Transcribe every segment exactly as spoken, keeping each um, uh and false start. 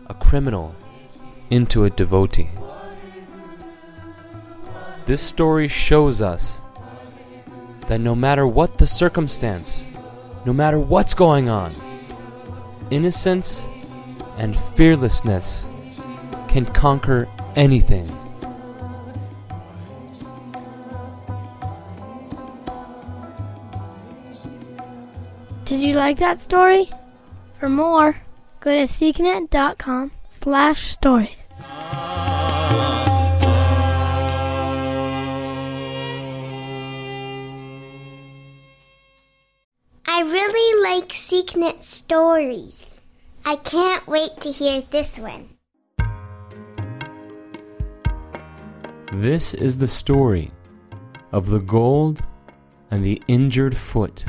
a criminal into a devotee. This story shows us that no matter what the circumstance, no matter what's going on, innocence and fearlessness can conquer anything. Did you like that story? For more, go to seeknet.com slash stories. I really like Seeknet stories. I can't wait to hear this one. This is the story of the gold and the injured foot.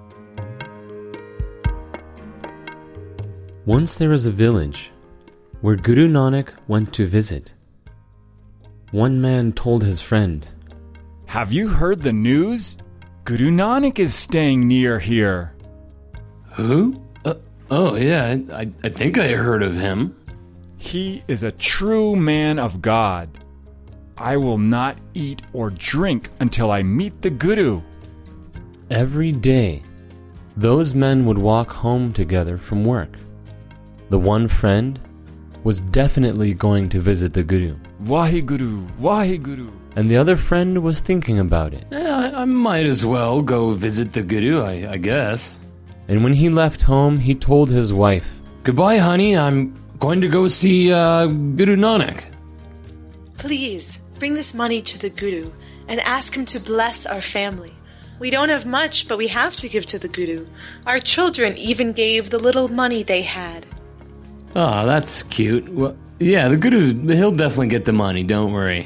Once there was a village where Guru Nanak went to visit. One man told his friend, "Have you heard the news? Guru Nanak is staying near here." Who? Uh, oh, yeah, I, I think I heard of him. He is a true man of God. I will not eat or drink until I meet the Guru. Every day, those men would walk home together from work. The one friend was definitely going to visit the Guru. Vaheguru, Vaheguru. And the other friend was thinking about it. Yeah, I, I might as well go visit the Guru, I, I guess. And when he left home, he told his wife, "Goodbye, honey. I'm going to go see uh, Guru Nanak." Please, bring this money to the Guru and ask him to bless our family. We don't have much, but we have to give to the Guru. Our children even gave the little money they had. Oh, that's cute. Well, yeah, the Guru's, he'll definitely get the money, don't worry.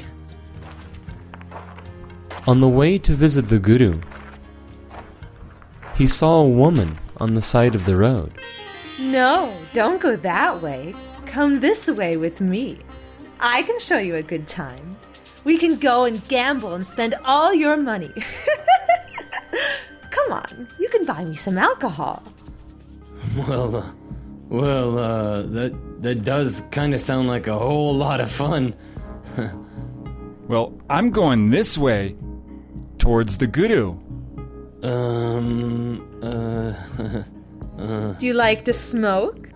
On the way to visit the Guru, he saw a woman on the side of the road. "No, don't go that way. Come this way with me. I can show you a good time. We can go and gamble and spend all your money. Come on, you can buy me some alcohol." Well, uh, well, uh, that, that does kind of sound like a whole lot of fun. Well, I'm going this way, towards the Guru. Um, uh, uh... Do you like to smoke?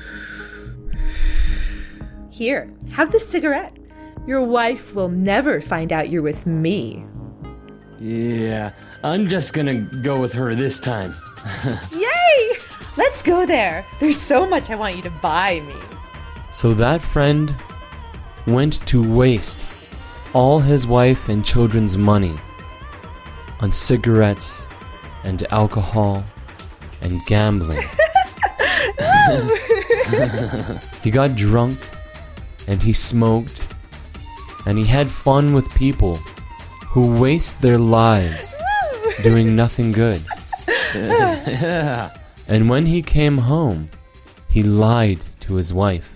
Here, have this cigarette. Your wife will never find out you're with me. Yeah, I'm just gonna go with her this time. Yay! Let's go there. There's so much I want you to buy me. So that friend went to waste all his wife and children's money on cigarettes and alcohol and gambling. He got drunk and he smoked and he had fun with people who waste their lives doing nothing good. Yeah. And when he came home, he lied to his wife.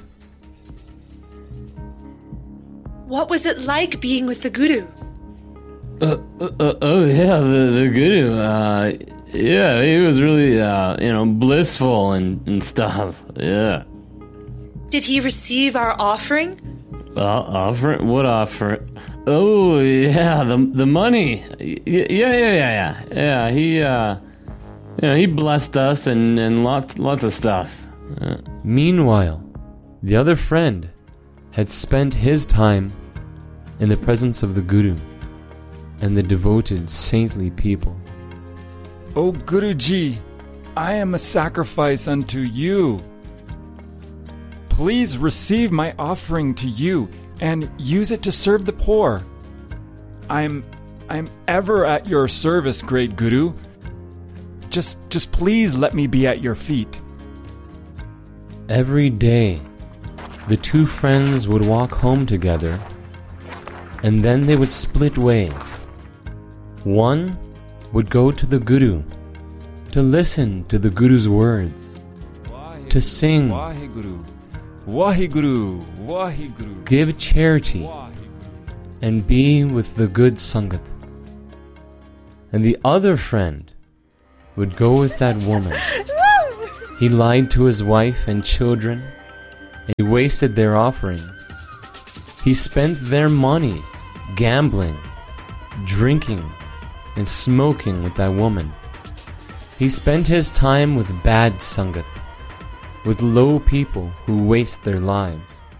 What was it like being with the Guru? Uh, uh, uh, oh yeah, the the Guru. Uh, yeah, he was really, uh, you know, blissful and, and stuff. Yeah. Did he receive our offering? Uh, offer? What offer? Oh yeah, the the money. Y- yeah, yeah, yeah, yeah. Yeah, he, uh, you know, he blessed us and, and lots lots of stuff. Uh, Meanwhile, the other friend had spent his time in the presence of the Guru and the devoted, saintly people. "O Guruji, I am a sacrifice unto you. Please receive my offering to you and use it to serve the poor. I'm I'm ever at your service, great Guru. Just just please let me be at your feet." Every day, the two friends would walk home together, and then they would split ways. One would go to the Guru to listen to the Guru's words, to sing, Vaheguru, Vaheguru, Vaheguru, give charity, and be with the good Sangat. And the other friend would go with that woman. He lied to his wife and children, and he wasted their offering. He spent their money gambling, drinking, and smoking with that woman. He spent his time with bad sangat, with low people who waste their lives.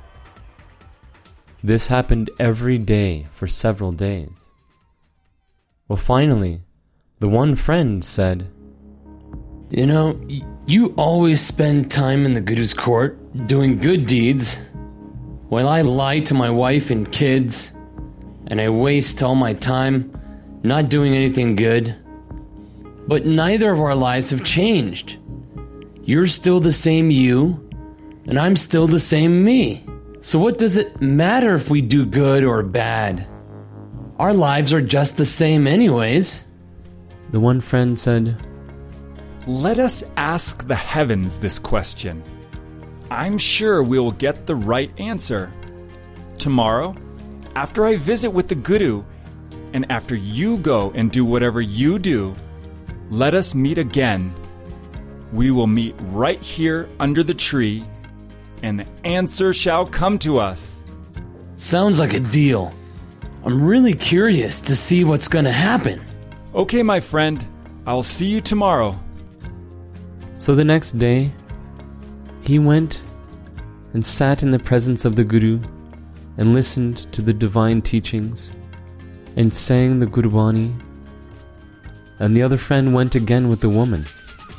This happened every day for several days. Well, finally, the one friend said, You know, y- you always spend time in the Guru's court doing good deeds, while I lie to my wife and kids, and I waste all my time not doing anything good. But neither of our lives have changed. You're still the same you, and I'm still the same me. So what does it matter if we do good or bad? Our lives are just the same anyways. The one friend said, Let us ask the heavens this question. I'm sure we'll get the right answer. Tomorrow, after I visit with the Guru, and after you go and do whatever you do, let us meet again. We will meet right here under the tree, and the answer shall come to us. Sounds like a deal. I'm really curious to see what's gonna happen. Okay, my friend. I'll see you tomorrow. So the next day, he went and sat in the presence of the Guru and listened to the divine teachings and sang the Gurbani. And the other friend went again with the woman.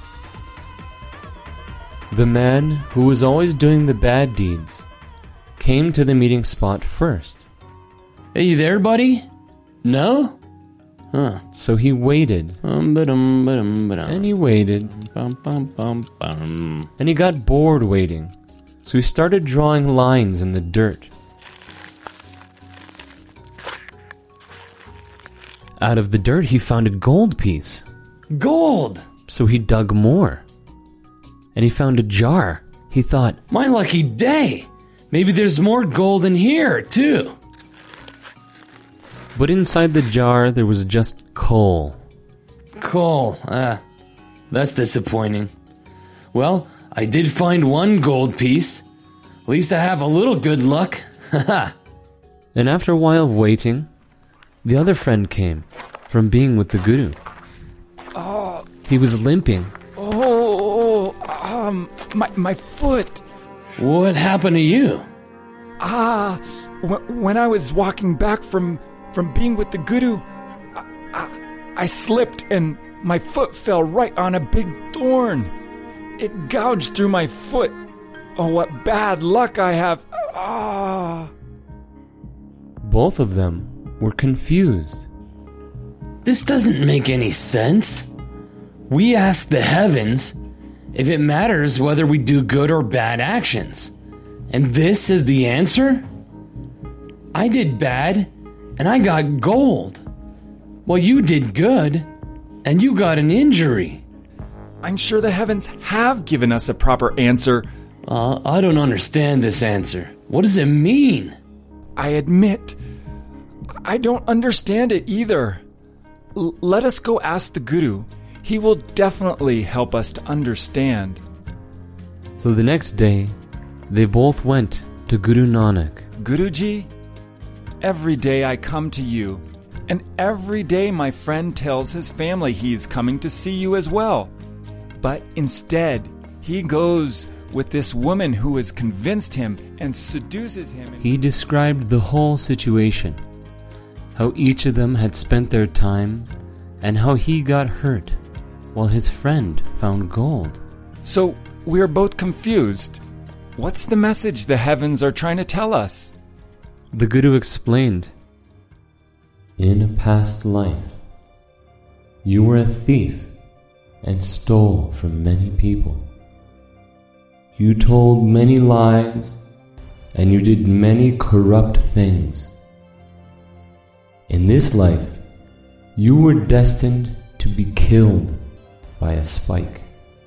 The man who was always doing the bad deeds came to the meeting spot first. Are you there, buddy? No? Huh. So he waited, Um, ba-dum, ba-dum, ba-dum. and he waited, Bum, bum, bum, bum. and he got bored waiting. So he started drawing lines in the dirt. Out of the dirt, he found a gold piece. Gold! So he dug more. And he found a jar. He thought, My lucky day! Maybe there's more gold in here, too. but inside the jar there was just coal. Coal. Ah, that's disappointing. Well, I did find one gold piece. At least I have a little good luck. Haha. And after a while of waiting, the other friend came from being with the Guru. Oh, He was limping. oh, um, my, my foot. What happened to you? Ah, wh- when I was walking back from, from being with the Guru, I, I, I slipped and my foot fell right on a big thorn. It gouged through my foot. Oh, what bad luck I have. Ah. Both of them were confused. This doesn't make any sense. We ask the heavens if it matters whether we do good or bad actions. And this is the answer? I did bad, and I got gold. Well, you did good, and you got an injury. I'm sure the heavens have given us a proper answer. Uh, I don't understand this answer. What does it mean? I admit, I don't understand it either. L- let us go ask the Guru. He will definitely help us to understand. So the next day, they both went to Guru Nanak. Guruji, every day I come to you, and every day my friend tells his family he's coming to see you as well. But instead, he goes with this woman who has convinced him and seduces him. He described the whole situation, how each of them had spent their time, and how he got hurt while his friend found gold. So we're both confused. What's the message the heavens are trying to tell us? The Guru explained, In a past life, you were a thief and stole from many people. You told many lies and you did many corrupt things. In this life, you were destined to be killed by a spike.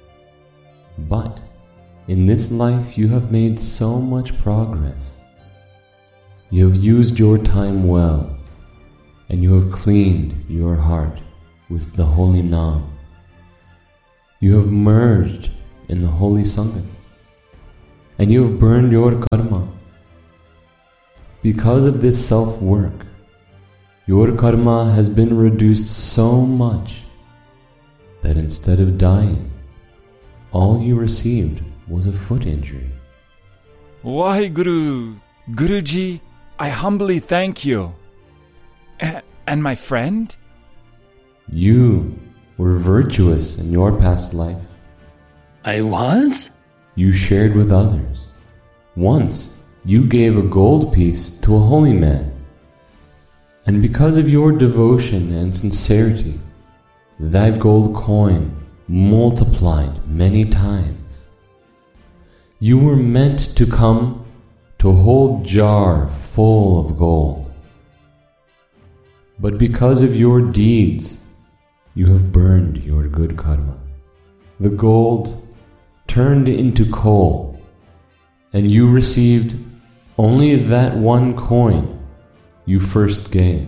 But in this life you have made so much progress. You have used your time well, and you have cleaned your heart with the holy Naam. You have merged in the holy Sangat, and you have burned your karma. Because of this self-work, your karma has been reduced so much that instead of dying, all you received was a foot injury. Waheguru, Guruji, I humbly thank you. A- and my friend? You were virtuous in your past life. I was? You shared with others. Once, you gave a gold piece to a holy man. And because of your devotion and sincerity, that gold coin multiplied many times. You were meant to come to a whole jar full of gold. But because of your deeds, you have burned your good karma. The gold turned into coal, and you received only that one coin you first gave.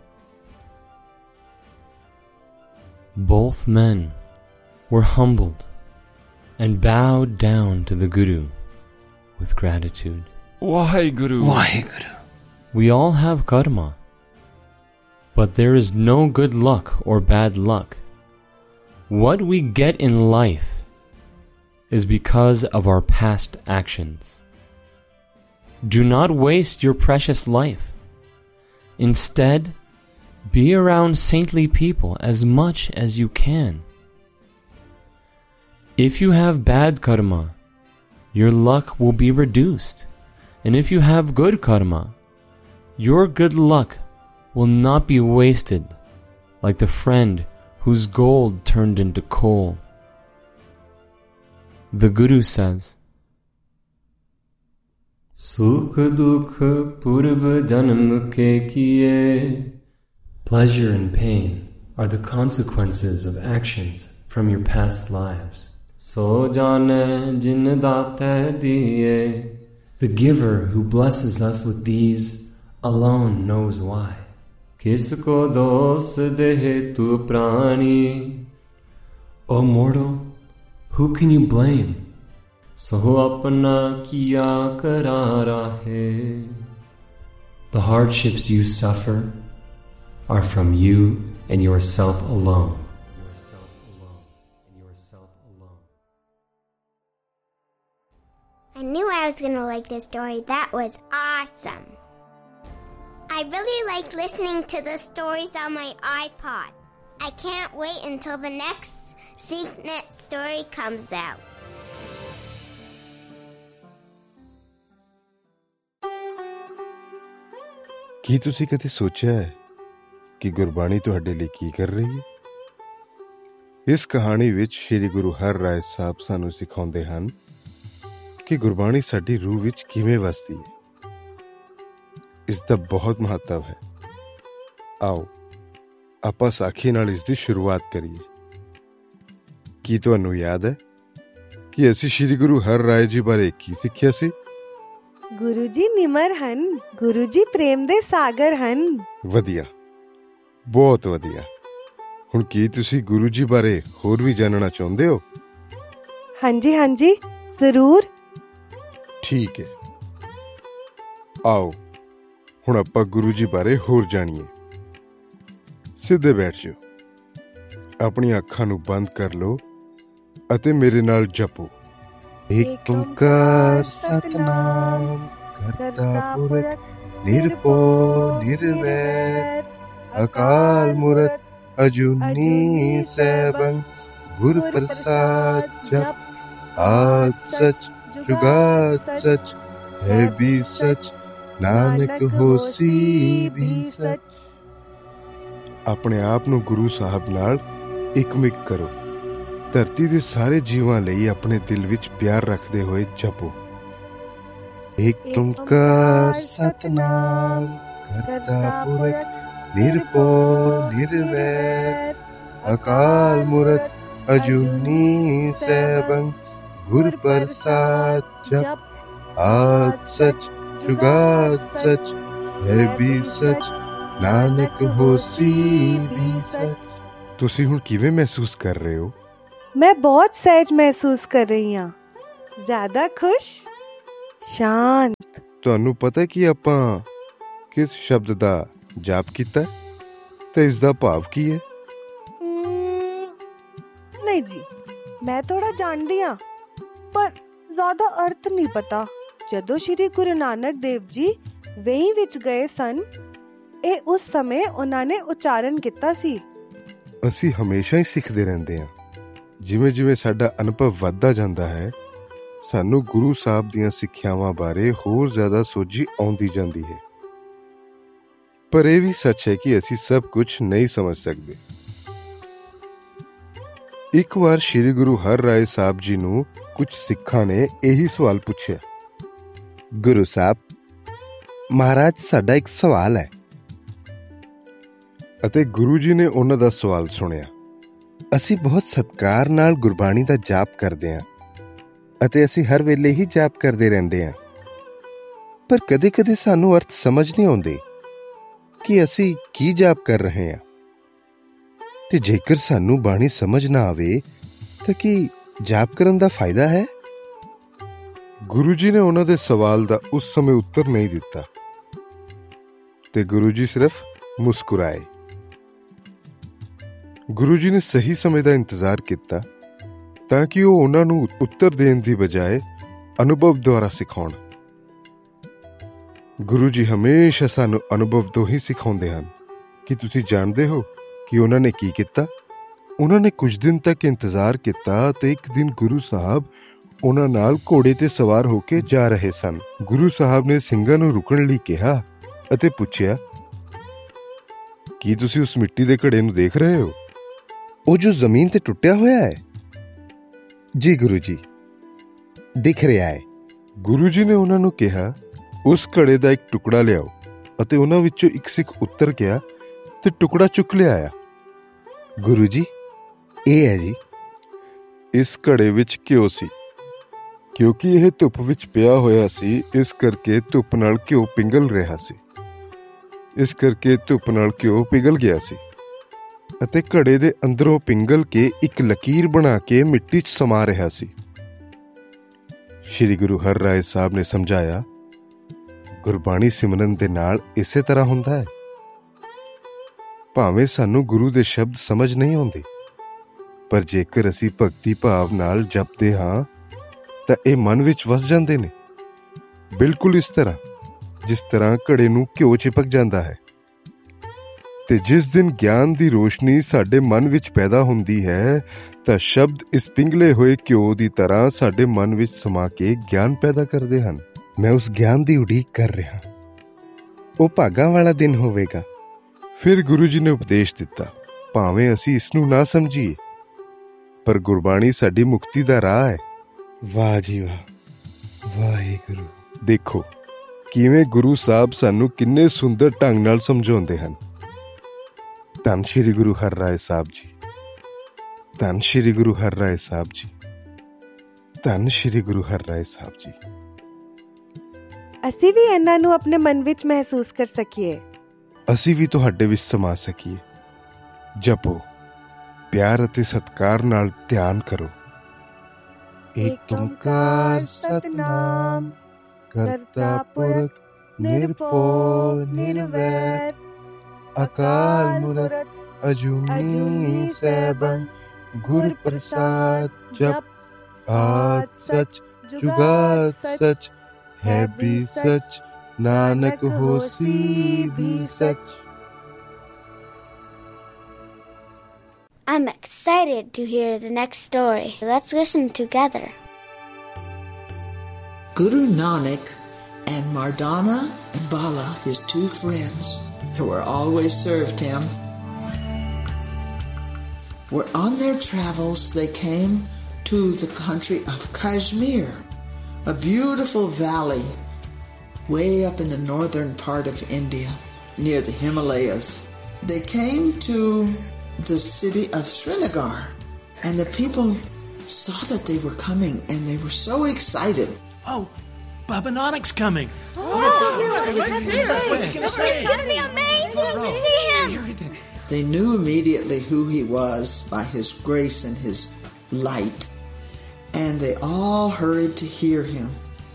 Both men were humbled and bowed down to the Guru with gratitude. Waheguru. Waheguru. We all have karma, but there is no good luck or bad luck. What we get in life is because of our past actions. Do not waste your precious life. Instead, be around saintly people as much as you can. If you have bad karma, your luck will be reduced. And if you have good karma, your good luck will not be wasted like the friend whose gold turned into coal. The Guru says, Sukh dukh purv janam ke kiye. Pleasure and pain are the consequences of actions from your past lives. So jane jin daate diye. The giver who blesses us with these alone knows why. Kisko dos dehe tu prani. O mortal, who can you blame? So apna kiya kara rahe. The hardships you suffer are from you and yourself alone. Yourself alone and yourself alone. I knew I was going to like this story. That was awesome. I really liked listening to the stories on my iPod. I can't wait until the next SeekNet story comes out. ਕੀ ਤੁਸੀਂ ਕਦੇ ਸੋਚਿਆ ਹੈ ਕਿ ਗੁਰਬਾਣੀ ਤੁਹਾਡੇ ਲਈ ਕੀ ਕਰ ਰਹੀ ਹੈ? ਇਸ ਕਹਾਣੀ ਵਿੱਚ ਸ਼੍ਰੀ ਗੁਰੂ ਹਰਿਰਾਏ ਸਾਹਿਬ ਸਾਨੂੰ ਸਿਖਾਉਂਦੇ ਹਨ ਕਿ ਗੁਰਬਾਣੀ ਸਾਡੀ ਰੂਹ ਵਿੱਚ ਕਿਵੇਂ ਵਸਦੀ ਹੈ। ਇਸ ਦਾ ਬਹੁਤ ਮਹੱਤਵ ਹੈ। ਆਓ ਆਪਾਂ ਸਾਖੀ ਨਾਲ ਇਸ ਦੀ ਸ਼ੁਰੂਆਤ ਕਰੀਏ। ਕੀ ਤੁਹਾਨੂੰ ਯਾਦ ਹੈ ਕਿ ਅਸੀਂ ਸ਼੍ਰੀ ਗੁਰੂ ਹਰਿਰਾਏ ਜੀ ਬਾਰੇ ਕੀ ਸਿੱਖਿਆ ਸੀ? ਗੁਰੂ ਜੀ ਨਿਮਰ ਹਨ, ਗੁਰੂ ਜੀ ਪ੍ਰੇਮ ਦੇ ਸਾਗਰ ਹਨ। ਵਧੀਆ, ਬਹੁਤ ਵਧੀਆ। ਹੁਣ ਕੀ ਤੁਸੀਂ ਗੁਰੂ ਜੀ ਬਾਰੇ ਹੋਰ ਵੀ ਜਾਣਨਾ ਚਾਹੁੰਦੇ ਹੋ? ਹਾਂਜੀ ਹਾਂਜੀ ਜ਼ਰੂਰ। ਠੀਕ ਹੈ, ਆਓ ਹੁਣ ਆਪਾਂ ਗੁਰੂ ਜੀ ਬਾਰੇ ਹੋਰ ਜਾਣੀਏ। ਸਿੱਧੇ ਬੈਠ ਜਾਓ, ਆਪਣੀਆਂ ਅੱਖਾਂ ਨੂੰ ਬੰਦ ਕਰ ਲਓ ਅਤੇ ਮੇਰੇ ਨਾਲ ਜਪੋ। ਏਕ ਓਂਕਾਰ ਸਤਿਨਾਮ ਕਰਤਾ ਪੁਰਖ ਨਿਰਭਉ ਨਿਰਵੈਰ ਅਕਾਲ ਮੂਰਤ ਅਜੂਨੀ ਸੈਭੰ ਗੁਰ ਪ੍ਰਸਾਦ ਜਪ ਆਦ ਸਚ ਜੁਗਾਦ ਸਚ ਹੈ ਵੀ ਸਚ ਨਾਨਕ ਹੋਸੀ ਵੀ ਸਚ। ਆਪਣੇ ਆਪ ਨੂੰ ਗੁਰੂ ਸਾਹਿਬ ਨਾਲ ਇਕਮਿਕ ਕਰੋ। ਧਰਤੀ ਦੇ ਸਾਰੇ ਜੀਵਾਂ ਲਈ ਆਪਣੇ ਦਿਲ ਵਿੱਚ ਪਿਆਰ ਰੱਖਦੇ ਹੋਏ ਜਪੋ। ਏਕ ਓਂਕਾਰ ਸਤਿਨਾਮ ਕਰਤਾ ਪੁਰਖ ਨਿਰਭਉ ਨਿਰਵੈਰ ਅਕਾਲ ਮੂਰਤ ਅਜੂਨੀ ਸੈਭੰ ਗੁਰ ਪ੍ਰਸਾਦ ਜਪ ਆਦ ਸਚ ਜੁਗਾਦ ਸਚ ਹੈ ਵੀ ਸਚ ਨਾਨਕ ਹੋਸੀ ਵੀ ਸਚ। ਤੁਸੀਂ ਹੁਣ ਕਿਵੇਂ ਮਹਿਸੂਸ ਕਰ ਰਹੇ ਹੋ? मैं बहुत सहज महसूस कर रही हूँ। ज्यादा खुश, शांत। ਤੁਹਾਨੂੰ ਪਤਾ ਕਿ ਆਪਾਂ ਕਿਸ ਸ਼ਬਦ ਦਾ ਜਾਪ ਕੀਤਾ ਤੇ ਇਸ ਦਾ ਭਾਵ ਕੀ ਹੈ? नहीं जी, मैं थोड़ा जानदी हाँ, पर ज्यादा अर्थ नहीं पता। जदों श्री गुरु नानक देव जी वेही विच गए सन, ਇਹ ਉਸ ਸਮੇਂ ਉਹਨਾਂ ਨੇ ਉਚਾਰਨ ਕੀਤਾ ਸੀ। ਅਸੀਂ ਹਮੇਸ਼ਾ ਹੀ ਸਿੱਖਦੇ ਰਹਿੰਦੇ ਹਾਂ। ਜਿਵੇਂ ਜਿਵੇਂ ਸਾਡਾ ਅਨੁਭਵ ਵੱਧਦਾ ਜਾਂਦਾ ਹੈ, ਸਾਨੂੰ ਗੁਰੂ ਸਾਹਿਬ ਦੀਆਂ ਸਿੱਖਿਆਵਾਂ ਬਾਰੇ ਹੋਰ ਜ਼ਿਆਦਾ ਸੋਝੀ ਆਉਂਦੀ ਜਾਂਦੀ ਹੈ। ਪਰ ਇਹ ਵੀ ਸੱਚ ਹੈ ਕਿ ਅਸੀਂ ਸਭ ਕੁਝ ਨਹੀਂ ਸਮਝ ਸਕਦੇ। ਇੱਕ ਵਾਰ ਸ਼੍ਰੀ ਗੁਰੂ ਹਰਿਰਾਏ ਸਾਹਿਬ ਜੀ ਨੂੰ ਕੁਝ ਸਿੱਖਾਂ ਨੇ ਇਹੀ ਸਵਾਲ ਪੁੱਛਿਆ, ਗੁਰੂ ਸਾਹਿਬ, ਮਹਾਰਾਜ ਸਾਡਾ ਇੱਕ ਸਵਾਲ ਹੈ। ਅਤੇ ਗੁਰੂ ਜੀ ਨੇ ਉਹਨਾਂ ਦਾ ਸਵਾਲ ਸੁਣਿਆ। ਅਸੀਂ ਬਹੁਤ ਸਤਿਕਾਰ ਨਾਲ ਗੁਰਬਾਣੀ ਦਾ ਜਾਪ ਕਰਦੇ ਹਾਂ ਅਤੇ ਅਸੀਂ ਹਰ ਵੇਲੇ ਹੀ ਜਾਪ ਕਰਦੇ ਰਹਿੰਦੇ ਹਾਂ, ਪਰ ਕਦੇ ਕਦੇ ਸਾਨੂੰ ਅਰਥ ਸਮਝ ਨਹੀਂ ਆਉਂਦੇ ਕਿ ਅਸੀਂ ਕੀ ਜਾਪ ਕਰ ਰਹੇ ਹਾਂ। ਤੇ ਜੇਕਰ ਸਾਨੂੰ ਬਾਣੀ ਸਮਝ ਨਾ ਆਵੇ ਤਾਂ ਕੀ ਜਾਪ ਕਰਨ ਦਾ ਫਾਇਦਾ ਹੈ? ਗੁਰੂ ਜੀ ਨੇ ਉਹਨਾਂ ਦੇ ਸਵਾਲ ਦਾ ਉਸ ਸਮੇਂ ਉੱਤਰ ਨਹੀਂ ਦਿੱਤਾ ਤੇ ਗੁਰੂ ਜੀ ਸਿਰਫ ਮੁਸਕਰਾਏ। ਗੁਰੂ ਜੀ ਨੇ ਸਹੀ ਸਮੇਂ ਦਾ ਇੰਤਜ਼ਾਰ ਕੀਤਾ ਤਾਂ ਕਿ ਉਹ ਉਹਨਾਂ ਨੂੰ ਉੱਤਰ ਦੇਣ ਦੀ ਬਜਾਏ ਅਨੁਭਵ ਦੁਆਰਾ ਸਿਖਾਉਣ। ਗੁਰੂ ਜੀ ਹਮੇਸ਼ਾ ਸਾਨੂੰ ਅਨੁਭਵ ਤੋਂ ਹੀ ਸਿਖਾਉਂਦੇ ਹਨ। ਕਿ ਤੁਸੀਂ ਜਾਣਦੇ ਹੋ ਕਿ ਉਹਨਾਂ ਨੇ ਕੀ ਕੀਤਾ? ਉਹਨਾਂ ਨੇ ਕੁਝ ਦਿਨ ਤੱਕ ਇੰਤਜ਼ਾਰ ਕੀਤਾ ਤੇ ਇੱਕ ਦਿਨ ਗੁਰੂ ਸਾਹਿਬ ਉਹਨਾਂ ਨਾਲ ਘੋੜੇ ਤੇ ਸਵਾਰ ਹੋ ਕੇ ਜਾ ਰਹੇ ਸਨ। ਗੁਰੂ ਸਾਹਿਬ ਨੇ ਸਿੰਘਾਂ ਨੂੰ ਰੁਕਣ ਲਈ ਕਿਹਾ ਅਤੇ ਪੁੱਛਿਆ, ਕੀ ਤੁਸੀਂ ਉਸ ਮਿੱਟੀ ਦੇ ਘੜੇ ਨੂੰ ਦੇਖ ਰਹੇ ਹੋ? ਉਹ ਜੋ ਜ਼ਮੀਨ ਤੇ ਟੁੱਟਿਆ ਹੋਇਆ ਹੈ? ਜੀ ਗੁਰੂ ਜੀ, ਦਿਖ ਰਿਹਾ ਹੈ। ਗੁਰੂ ਜੀ ਨੇ ਉਹਨਾਂ ਨੂੰ ਕਿਹਾ, ਉਸ ਘੜੇ ਦਾ ਇੱਕ ਟੁਕੜਾ ਲਿਆਓ। ਅਤੇ ਉਹਨਾਂ ਵਿੱਚੋਂ ਇੱਕ ਸਿੱਖ ਉੱਤਰ ਗਿਆ ਤੇ ਟੁਕੜਾ ਚੁੱਕ ਲਿਆਇਆ। ਗੁਰੂ ਜੀ, ਇਹ ਹੈ ਜੀ। ਇਸ ਘੜੇ ਵਿੱਚ ਘਿਓ ਸੀ। ਕਿਉਂਕਿ ਇਹ ਧੁੱਪ ਵਿੱਚ ਪਿਆ ਹੋਇਆ ਸੀ, ਇਸ ਕਰਕੇ ਧੁੱਪ ਨਾਲ ਘਿਓ ਪਿਘਲ ਰਿਹਾ ਸੀ। ਇਸ ਕਰਕੇ ਧੁੱਪ ਨਾਲ ਘਿਓ ਪਿਘਲ ਗਿਆ ਸੀ ਅਤੇ ਘੜੇ ਦੇ ਅੰਦਰੋਂ ਪਿਘਲ ਕੇ ਇੱਕ ਲਕੀਰ ਬਣਾ ਕੇ ਮਿੱਟੀ 'ਚ ਸਮਾ ਰਿਹਾ ਸੀ। ਸ਼੍ਰੀ ਗੁਰੂ ਹਰਿਰਾਏ ਸਾਹਿਬ ਨੇ ਸਮਝਾਇਆ, ਗੁਰਬਾਣੀ ਸਿਮਰਨ ਦੇ ਨਾਲ ਇਸੇ ਤਰ੍ਹਾਂ ਹੁੰਦਾ ਹੈ। ਭਾਵੇਂ ਸਾਨੂੰ ਗੁਰੂ ਦੇ ਸ਼ਬਦ ਸਮਝ ਨਹੀਂ ਆਉਂਦੇ, ਪਰ ਜੇਕਰ ਅਸੀਂ ਭਗਤੀ ਭਾਵ ਨਾਲ ਜਪਦੇ ਹਾਂ ਤਾਂ ਇਹ ਮਨ ਵਿੱਚ ਵਸ ਜਾਂਦੇ ਨੇ। ਬਿਲਕੁਲ ਇਸ ਤਰ੍ਹਾਂ ਜਿਸ ਤਰ੍ਹਾਂ ਘੜੇ ਨੂੰ ਘਿਓ ਚਿਪਕ ਜਾਂਦਾ ਹੈ। ਤੇ ਜਿਸ ਦਿਨ ਗਿਆਨ ਦੀ ਰੋਸ਼ਨੀ ਸਾਡੇ ਮਨ ਵਿੱਚ ਪੈਦਾ ਹੁੰਦੀ ਹੈ ਤਾਂ ਸ਼ਬਦ ਇਸ ਪਿਘਲੇ ਹੋਏ ਘਿਓ ਦੀ ਤਰ੍ਹਾਂ ਸਾਡੇ ਮਨ ਵਿੱਚ ਸਮਾ ਕੇ ਗਿਆਨ ਪੈਦਾ ਕਰਦੇ ਹਨ। ਮੈਂ ਉਸ ਗਿਆਨ ਦੀ ਉਡੀਕ ਕਰ ਰਿਹਾ। ਉਹ ਭਾਗਾਂ ਵਾਲਾ ਦਿਨ ਹੋਵੇਗਾ। ਫਿਰ ਗੁਰੂ ਜੀ ਨੇ ਉਪਦੇਸ਼ ਦਿੱਤਾ, ਭਾਵੇਂ ਅਸੀਂ ਇਸ ਨੂੰ ਨਾ ਸਮਝੀਏ, ਪਰ ਗੁਰਬਾਣੀ ਸਾਡੀ ਮੁਕਤੀ ਦਾ ਰਾਹ ਹੈ। ਵਾਹ ਜੀ ਵਾਹ, ਵਾਹਿਗੁਰੂ। ਦੇਖੋ ਕਿਵੇਂ ਗੁਰੂ ਸਾਹਿਬ ਸਾਨੂੰ ਕਿੰਨੇ ਸੁੰਦਰ ਢੰਗ ਨਾਲ ਸਮਝਾਉਂਦੇ ਹਨ। ਧੰਨ ਸ਼੍ਰੀ ਗੁਰੂ ਹਰਿਰਾਏ ਸਾਹਿਬ ਜੀ, ਧੰਨ ਸ਼੍ਰੀ ਗੁਰੂ ਹਰਿਰਾਏ ਸਾਹਿਬ ਜੀ, ਧੰਨ ਸ਼੍ਰੀ ਗੁਰੂ ਹਰਿਰਾਏ ਸਾਹਿਬ ਜੀ। ਅਸੀਂ ਵੀ ਇਹਨਾਂ ਨੂੰ ਆਪਣੇ ਮਨ ਵਿੱਚ ਮਹਿਸੂਸ ਕਰ ਸਕੀਏ। ਅਸੀਂ ਵੀ ਤੁਹਾਡੇ ਵਿੱਚ ਸਮਾ ਸਕੀਏ। ਜਪੋ, ਪਿਆਰ ਅਤੇ ਸਤਿਕਾਰ ਨਾਲ ਧਿਆਨ ਕਰੋ। ਏਕ ਓੰਕਾਰ ਸਤਿਨਾਮ ਕਰਤਾ ਪੁਰਖ ਨਿਰਭਉ ਨਿਰਵੈਰ ਅਕਾਲ ਮੂਰਤ ਅਜੂਨੀ ਸੈਭੰ ਗੁਰ ਪ੍ਰਸਾਦ ਜਪ ਆਦ ਸਚ ਜੁਗਾਦ ਸਚ ਹੈ ਵੀ ਸਚ ਨਾਨਕ ਹੋਸੀ ਵੀ ਸਚ। I'm excited to hear the next story. Let's listen together. Guru Nanak and Mardana and Bala, his two friends, who were always served him, were on their travels. They came to the country of Kashmir, a beautiful valley way up in the northern part of India, near the Himalayas. They came to the city of Srinagar, and the people saw that they were coming and they were so excited. Oh, Baba Nanak's coming. Oh, it's going to be amazing to see him. They knew immediately who he was by his grace and his light, and they all hurried to hear him.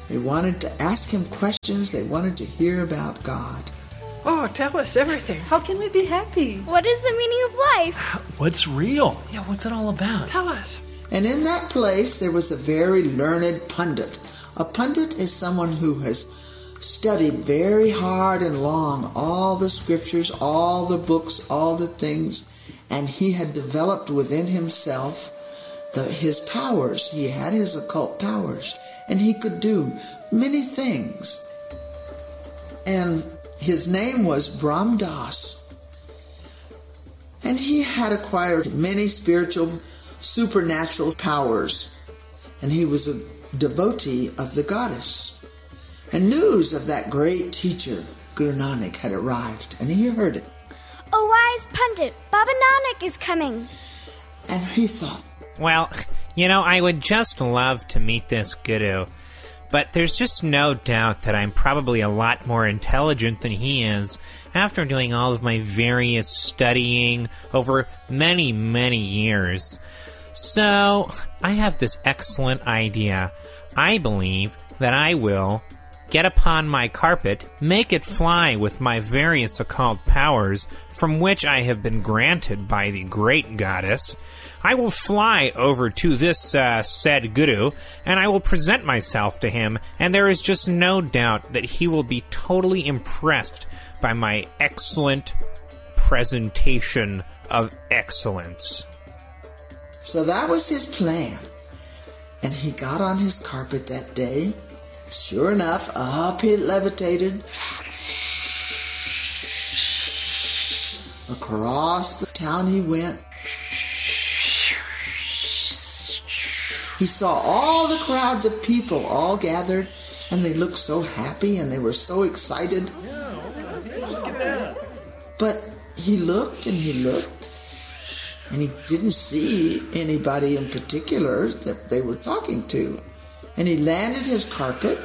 They wanted to ask him questions. They wanted to hear about God. Oh, tell us everything. How can we be happy? What is the meaning of life? What's real? Yeah, what's it all about? Tell us. And in that place, there was a very learned pundit. A pundit is someone who has studied very hard and long all the scriptures, all the books, all the things, and he had developed within himself the, his powers. He had his occult powers, and he could do many things. And his name was Brahm Das. And he had acquired many spiritual, supernatural powers. And he was a devotee of the goddess. And news of that great teacher, Guru Nanak, had arrived. And he heard it. A wise pundit, Baba Nanak is coming. And he thought, well, you know, I would just love to meet this guru. But there's just no doubt that I'm probably a lot more intelligent than he is after doing all of my various studying over many, many years. So, I have this excellent idea. I believe that I will get upon my carpet, make it fly with my various occult powers, from which I have been granted by the great goddess. I will fly over to this uh, said guru, and I will present myself to him, and there is just no doubt that he will be totally impressed by my excellent presentation of excellence. So that was his plan. And he got on his carpet that day. Sure enough, up he levitated. Across the town he went. He saw all the crowds of people all gathered, and they looked so happy and they were so excited. But he looked and he looked, and he didn't see anybody in particular that they were talking to. And he landed his carpet,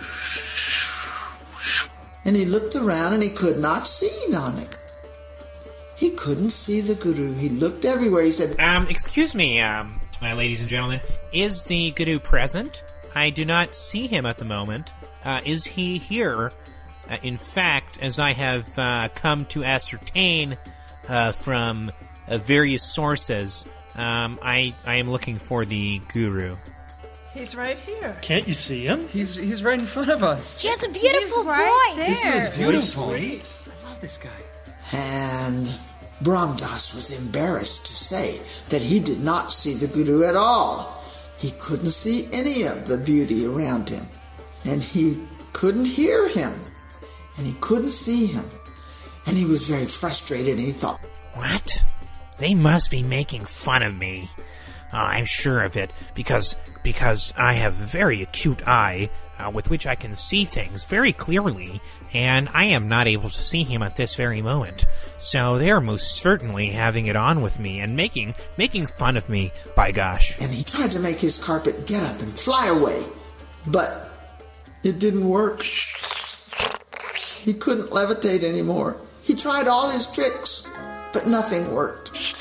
and he looked around and he could not see Nanak. He couldn't see the guru. He looked everywhere. He said, Um, excuse me, um, uh, ladies and gentlemen, is the guru present? I do not see him at the moment. Uh, is he here? Uh, in fact, as I have uh, come to ascertain uh, from uh, various sources, um, I, I am looking for the guru. He's right here. Can't you see him? He's he's right in front of us. He has a beautiful right voice. there. This is beautiful. Sweet. I love this guy. and Brahm Das was embarrassed to say that he did not see the guru at all. He couldn't see any of the beauty around him, and he couldn't hear him, and he couldn't see him, and he was very frustrated, and he thought, what? They must be making fun of me. Uh, I'm sure of it, because because I have a very acute eye uh, with which I can see things very clearly, and I am not able to see him at this very moment. So they are most certainly having it on with me and making making fun of me, by gosh. And he tried to make his carpet get up and fly away, but it didn't work. He couldn't levitate anymore. He tried all his tricks, but nothing worked.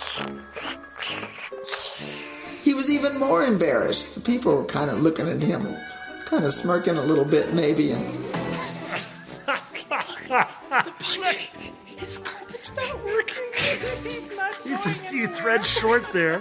He was even more embarrassed. The people were kind of looking at him, kind of smirking a little bit, maybe. And his carpet's not working. He's, not He's a few threads short there.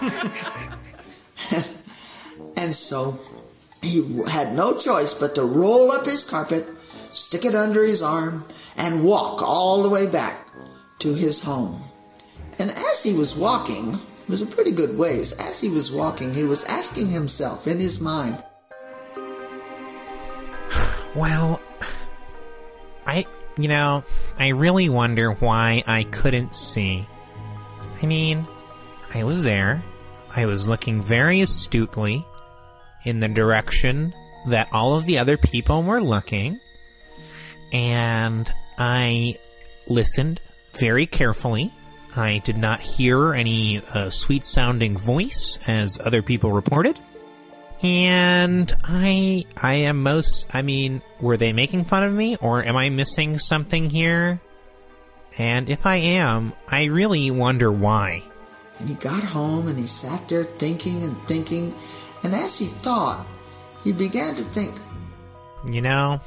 And so he had no choice but to roll up his carpet, stick it under his arm, and walk all the way back to his home. And as he was walking, it was a pretty good ways, as he was walking, he was asking himself in his mind, well, I, you know, I really wonder why I couldn't see. I mean, I was there. I was looking very astutely in the direction that all of the other people were looking, and I listened very carefully. I did not hear any uh, sweet-sounding voice, as other people reported. And I I am most... I mean, were they making fun of me, or am I missing something here? And if I am, I really wonder why. And he got home, and he sat there thinking and thinking, and as he thought, he began to think, You know,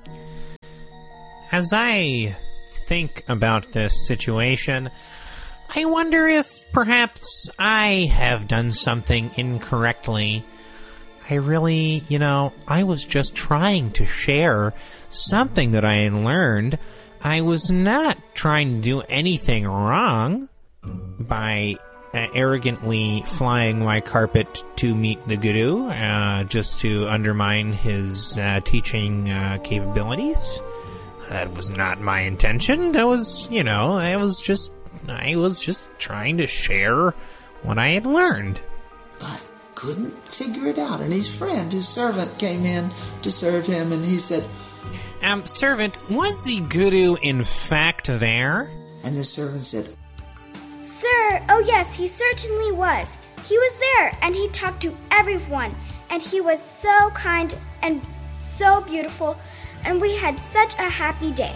as I think about this situation, I wonder if perhaps I have done something incorrectly. I really, you know, I was just trying to share something that I had learned. I was not trying to do anything wrong by uh, arrogantly flying my carpet to meet the guru, uh, just to undermine his uh, teaching uh, capabilities. That was not my intention. That was, you know, I was just, I was just trying to share what I had learned. But couldn't figure it out. And his friend, his servant, came in to serve him, and he said, Um, servant, was the guru in fact there? And the servant said, Sir, oh yes, he certainly was. He was there, and he talked to everyone, and he was so kind and so beautiful, and we had such a happy day.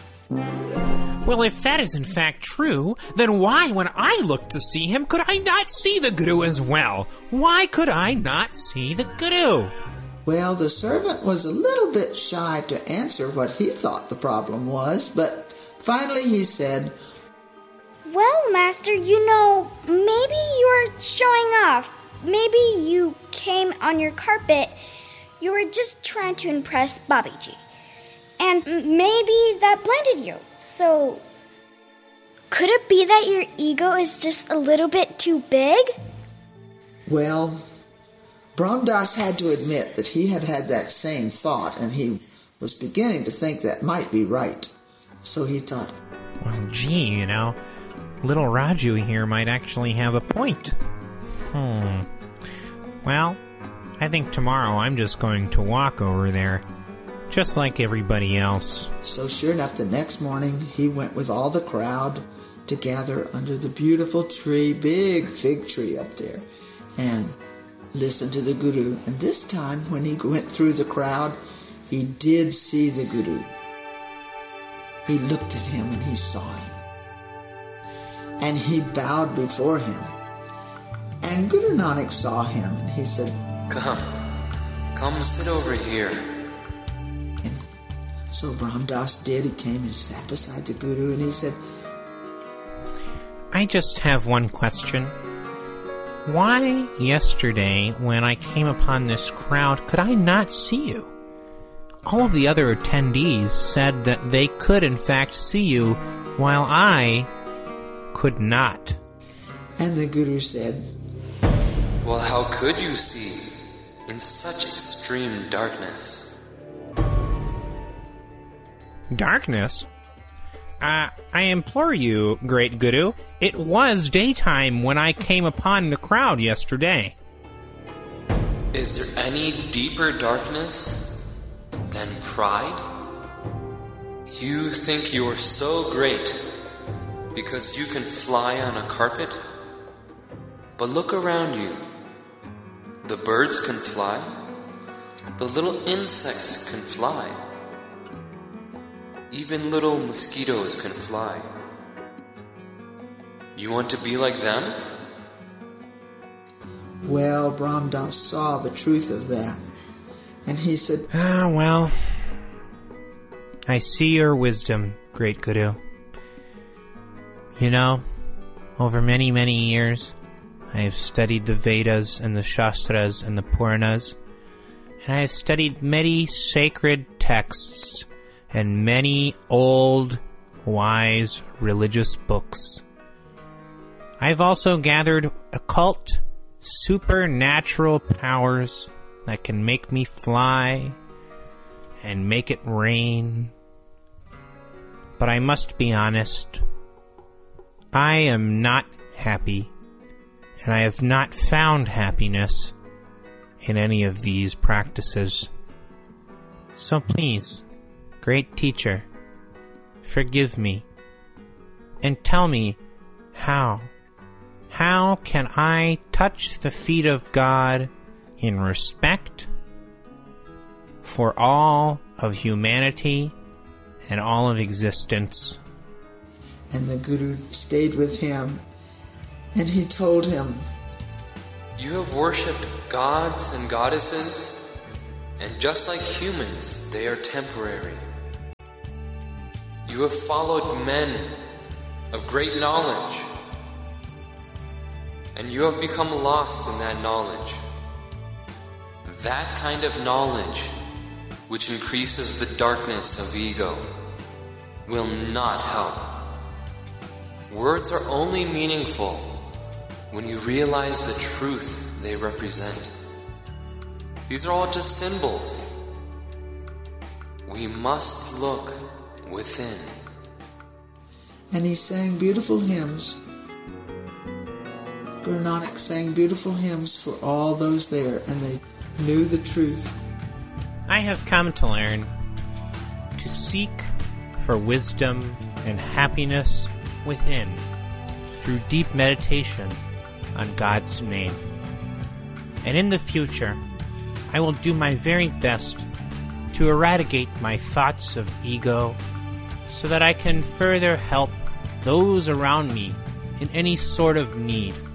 Well, if that is in fact true, then why, when I looked to see him, could I not see the guru as well? Why could I not see the guru? Well, the servant was a little bit shy to answer what he thought the problem was, but finally he said, Well, Master, you know, maybe you were showing off. Maybe you came on your carpet. You were just trying to impress Babiji. And maybe that blinded you. So, could it be that your ego is just a little bit too big? Well, Brahm Das had to admit that he had had that same thought, and he was beginning to think that might be right. So he thought, Well, gee, you know, little Raju here might actually have a point. Hmm. Well, I think tomorrow I'm just going to walk over there, just like everybody else. So sure enough, the next morning he went with all the crowd to gather under the beautiful tree, big fig tree up there, and listen to the guru. And this time, when he went through the crowd, he did see the guru. He looked at him and he saw him. And he bowed before him. And Guru Nanak saw him and he said, Come, come sit over here. And so Brahm Das did. He came and sat beside the guru and he said, I just have one question. Why, yesterday, when I came upon this crowd, could I not see you? All of the other attendees said that they could, in fact, see you, while I could not. And the guru said, Well, how could you see in such extreme darkness? Darkness? Uh, I implore you, great guru, it was daytime when I came upon the crowd yesterday. Is there any deeper darkness than pride? You think you're so great because you can fly on a carpet? But look around you. The birds can fly. The little insects can fly. Even little mosquitoes can fly. You want to be like them? Well, Brahm Das saw the truth of that. And he said, Ah, well, I see your wisdom, great guru. You know, over many, many years, I have studied the Vedas and the Shastras and the Puranas, and I have studied many sacred texts and many old, wise religious books. I've also gathered occult, supernatural powers that can make me fly and make it rain. But I must be honest, I am not happy, and I have not found happiness in any of these practices. So please, great teacher, forgive me, and tell me how. How can I touch the feet of God in respect for all of humanity and all of existence? And the guru stayed with him, and he told him, You have worshipped gods and goddesses, And just like humans, they are temporary. You have followed men of great knowledge, and you have become lost in that knowledge. That kind of knowledge, which increases the darkness of ego, will not help. Words are only meaningful when you realize the truth they represent. These are all just symbols. We must look within. And he sang beautiful hymns. Guru Nanak sang beautiful hymns for all those there, and they knew the truth. I have come to learn to seek for wisdom and happiness within through deep meditation on God's name. And in the future, I will do my very best to eradicate my thoughts of ego so that I can further help those around me in any sort of need.